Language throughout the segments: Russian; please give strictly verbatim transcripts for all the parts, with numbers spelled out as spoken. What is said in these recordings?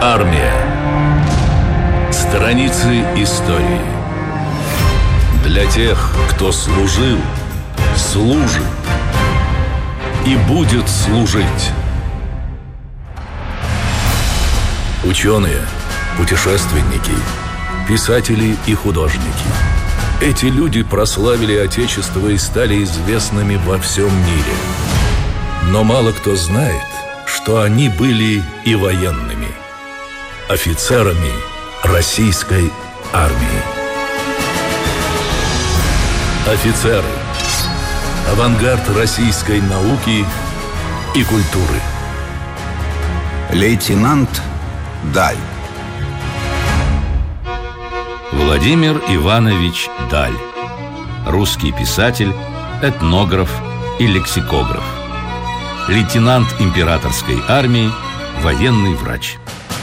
Армия. Страницы истории. Для тех, кто служил, служит и будет служить. Ученые, путешественники, писатели и художники. Эти люди прославили Отечество и стали известными во всем мире. Но мало кто знает, что они были и военными, офицерами российской армии. Офицеры. Авангард российской науки и культуры. Лейтенант Даль. Владимир Иванович Даль. Русский писатель, этнограф и лексикограф. Лейтенант императорской армии, военный врач.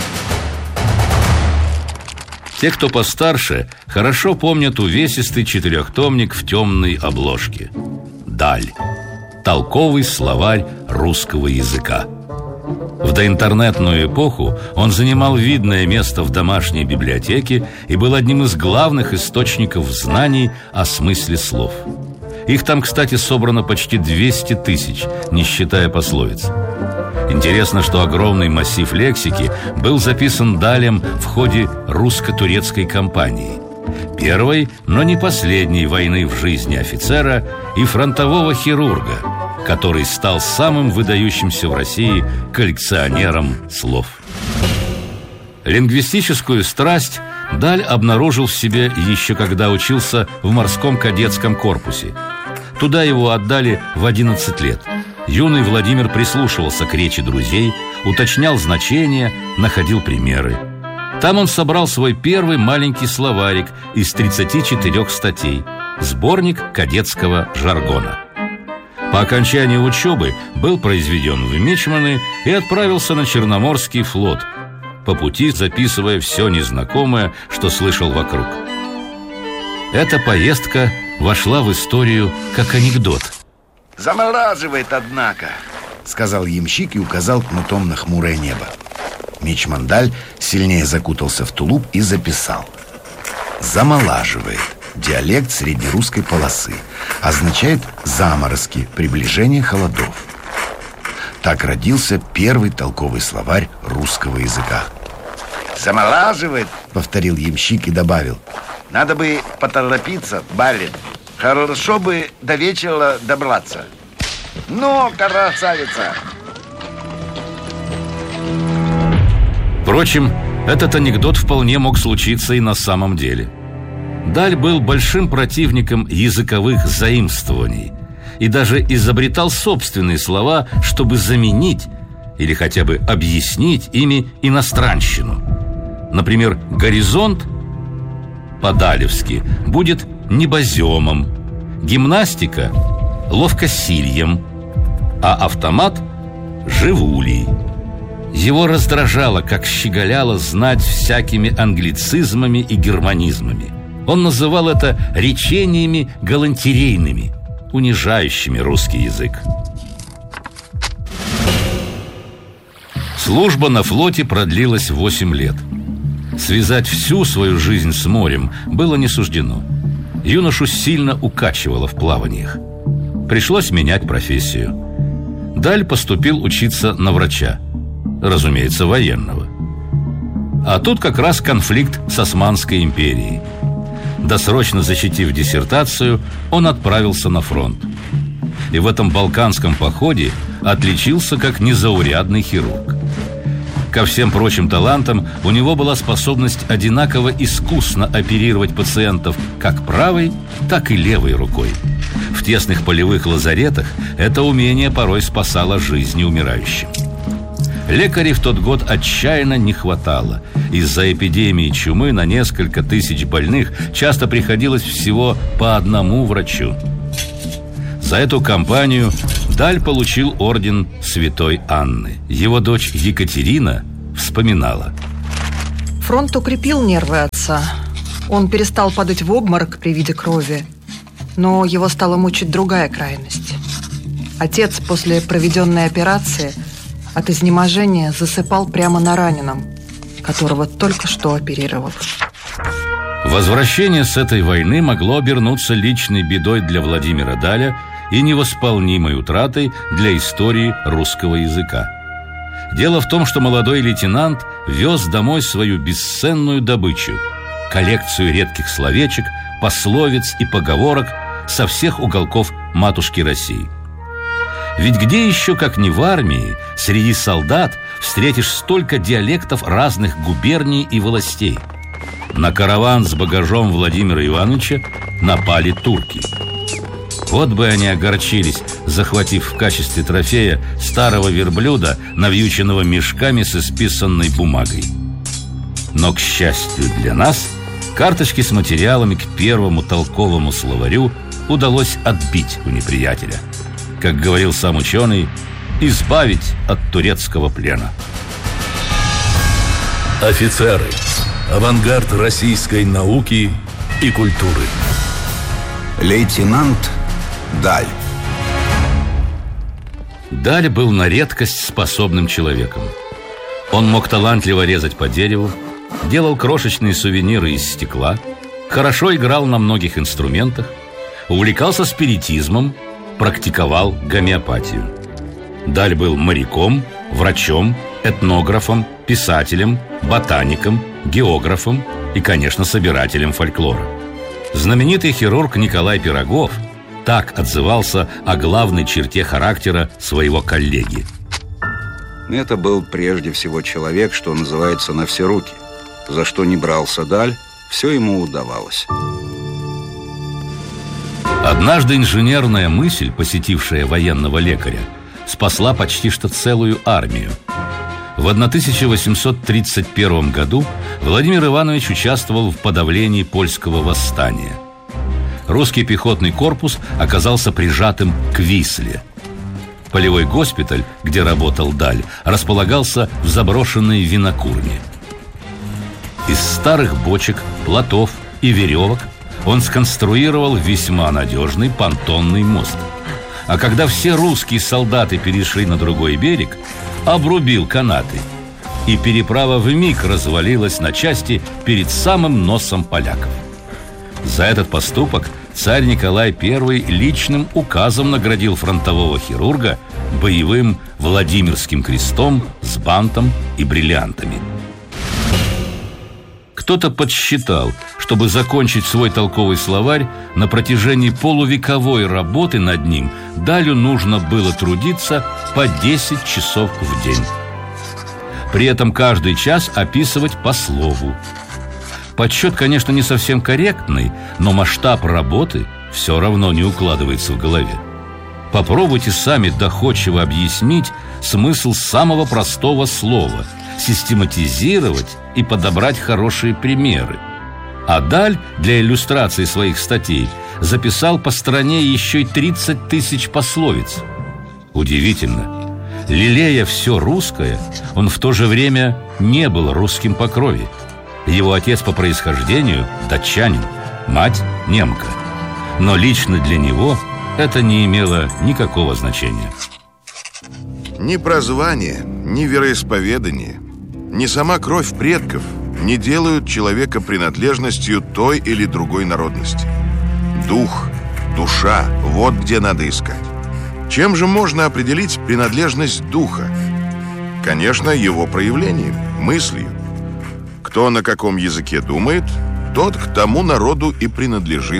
Те, кто постарше, хорошо помнят увесистый четырехтомник в темной обложке. Даль. Толковый словарь русского языка. В доинтернетную эпоху он занимал видное место в домашней библиотеке и был одним из главных источников знаний о смысле слов. Их там, кстати, собрано почти двести тысяч, не считая пословиц. Интересно, что огромный массив лексики был записан Далем в ходе русско-турецкой кампании. Первой, но не последней войны в жизни офицера и фронтового хирурга, который стал самым выдающимся в России коллекционером слов. Лингвистическую страсть Даль обнаружил в себе еще когда учился в морском кадетском корпусе. Туда его отдали в одиннадцать лет. Юный Владимир прислушивался к речи друзей, уточнял значения, находил примеры. Там он собрал свой первый маленький словарик из тридцати четырёх статей, сборник кадетского жаргона. По окончании учебы был произведен в мичманы и отправился на Черноморский флот, по пути записывая все незнакомое, что слышал вокруг. Эта поездка вошла в историю как анекдот. «Замораживает, однако», — сказал ямщик и указал кнутом на хмурое небо. Мичман Даль сильнее закутался в тулуп и записал: «Замолаживает. Диалект среднерусской полосы. Означает заморозки, приближение холодов». Так родился первый толковый словарь русского языка. «Замолаживает», — повторил ямщик и добавил: «надо бы поторопиться, барин. Хорошо бы до вечера добраться. Ну, красавица!» Впрочем, этот анекдот вполне мог случиться и на самом деле. Даль был большим противником языковых заимствований и даже изобретал собственные слова, чтобы заменить или хотя бы объяснить ими иностранщину. Например, «горизонт» по-далевски будет небоземом, гимнастика – ловкосильем, а автомат – живулей. Его раздражало, как щеголяло, знать всякими англицизмами и германизмами. Он называл это речениями галантерейными, унижающими русский язык. Служба на флоте продлилась восемь лет. Связать всю свою жизнь с морем было не суждено. Юношу сильно укачивало в плаваниях. Пришлось менять профессию. Даль поступил учиться на врача, разумеется, военного. А тут как раз конфликт с Османской империей. Досрочно защитив диссертацию, он отправился на фронт. И в этом балканском походе отличился как незаурядный хирург. Ко всем прочим талантам у него была способность одинаково искусно оперировать пациентов как правой, так и левой рукой. В тесных полевых лазаретах это умение порой спасало жизни умирающим. Лекарей в тот год отчаянно не хватало. Из-за эпидемии чумы на несколько тысяч больных часто приходилось всего по одному врачу. За эту кампанию Даль получил орден Святой Анны. Его дочь Екатерина вспоминала: фронт укрепил нервы отца. Он перестал падать в обморок при виде крови. Но его стала мучить другая крайность. Отец после проведенной операции от изнеможения засыпал прямо на раненом. которого только что оперировал. Возвращение с этой войны могло обернуться личной бедой для Владимира Даля и невосполнимой утратой для истории русского языка. Дело в том, что молодой лейтенант вез домой свою бесценную добычу – коллекцию редких словечек, пословиц и поговорок со всех уголков матушки России. Ведь где еще, как не в армии, среди солдат встретишь столько диалектов разных губерний и властей? На караван с багажом Владимира Ивановича напали турки. Вот бы они огорчились, захватив в качестве трофея старого верблюда, навьюченного мешками с исписанной бумагой. Но, к счастью для нас, карточки с материалами к первому толковому словарю удалось отбить у неприятеля. Как говорил сам ученый, избавить от турецкого плена. Офицеры. Авангард российской науки и культуры. Лейтенант Даль. Даль был на редкость способным человеком. Он мог талантливо резать по дереву, делал крошечные сувениры из стекла, хорошо играл на многих инструментах, увлекался спиритизмом, практиковал гомеопатию. Даль был моряком, врачом, этнографом, писателем, ботаником, географом и, конечно, собирателем фольклора. Знаменитый хирург Николай Пирогов так отзывался о главной черте характера своего коллеги. Это был прежде всего человек, что называется, на все руки. За что не брался Даль, все ему удавалось. Однажды инженерная мысль, посетившая военного лекаря, спасла почти что целую армию. В тысяча восемьсот тридцать первом году Владимир Иванович участвовал в подавлении польского восстания. Русский пехотный корпус оказался прижатым к Висле. Полевой госпиталь, где работал Даль, располагался в заброшенной винокурне. Из старых бочек, плотов и веревок он сконструировал весьма надежный понтонный мост. А когда все русские солдаты перешли на другой берег, обрубил канаты, и переправа вмиг развалилась на части перед самым носом поляков. За этот поступок царь Николай Первый личным указом наградил фронтового хирурга боевым Владимирским крестом с бантом и бриллиантами. Кто-то подсчитал, чтобы закончить свой толковый словарь, на протяжении полувековой работы над ним Далю нужно было трудиться по десять часов в день. При этом каждый час описывать по слову. Подсчет, конечно, не совсем корректный, но масштаб работы все равно не укладывается в голове. Попробуйте сами доходчиво объяснить смысл самого простого слова, систематизировать и подобрать хорошие примеры. А Даль для иллюстрации своих статей записал по стране еще и тридцать тысяч пословиц. Удивительно, лелея все русское, он в то же время не был русским по крови. Его отец по происхождению датчанин, мать немка. Но лично для него это не имело никакого значения. Ни прозвание, ни вероисповедание, ни сама кровь предков не делают человека принадлежностью той или другой народности. Дух, душа – вот где надо искать. Чем же можно определить принадлежность духа? Конечно, его проявлением, мыслью. Кто на каком языке думает, тот к тому народу и принадлежит.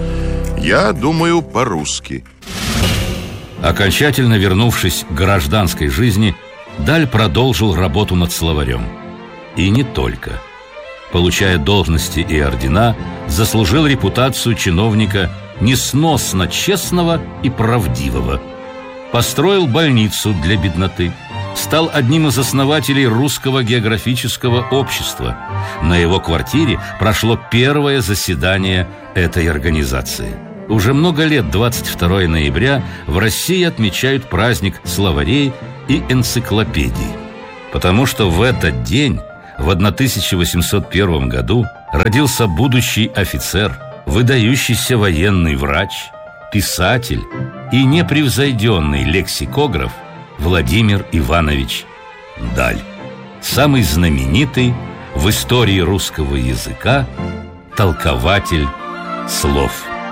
Я думаю по-русски. Окончательно вернувшись к гражданской жизни, Даль продолжил работу над словарем. И не только. Получая должности и ордена, заслужил репутацию чиновника несносно честного и правдивого. Построил больницу для бедноты. Стал одним из основателей Русского географического общества. На его квартире прошло первое заседание этой организации. Уже много лет, двадцать второго ноября, в России отмечают праздник словарей и энциклопедий. Потому что в этот день, в тысяча восемьсот первом году, родился будущий офицер, выдающийся военный врач, писатель и непревзойденный лексикограф Владимир Иванович Даль, самый знаменитый в истории русского языка толкователь слов.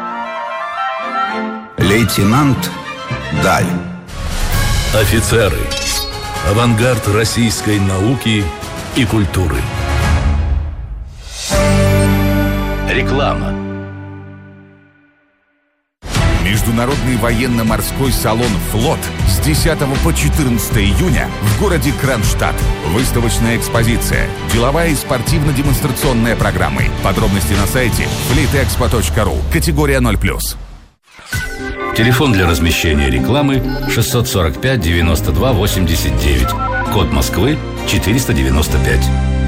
Лейтенант Даль. Офицеры. Авангард российской науки и культуры. Реклама. Международный военно-морской салон «Флот» с десятого по четырнадцатое июня в городе Кронштадт. Выставочная экспозиция, деловая и спортивно-демонстрационная программы. Подробности на сайте флитэкспо точка ру. Категория ноль плюс. Телефон для размещения рекламы шестьсот сорок пять девяносто два восемьдесят девять. Код Москвы четыреста девяносто пять.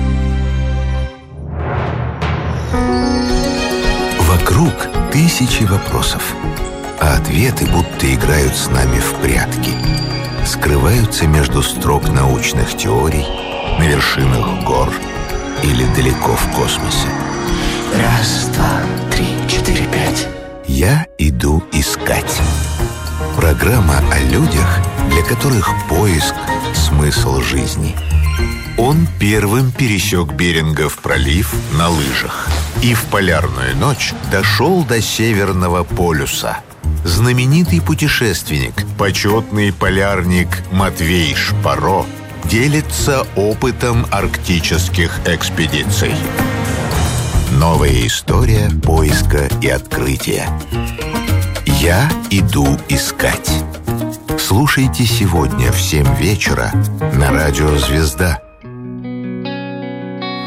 Вокруг тысячи вопросов, а ответы будто играют с нами в прятки. Скрываются между строк научных теорий, на вершинах гор или далеко в космосе. Раз, два, три, четыре, пять. Я иду искать. Программа о людях, для которых поиск – смысл жизни. Он первым пересек Берингов пролив на лыжах и в полярную ночь дошел до Северного полюса. Знаменитый путешественник, почетный полярник Матвей Шпаро делится опытом арктических экспедиций. Новая история поиска и открытия. Я иду искать. Слушайте сегодня в семь вечера на радио «Звезда».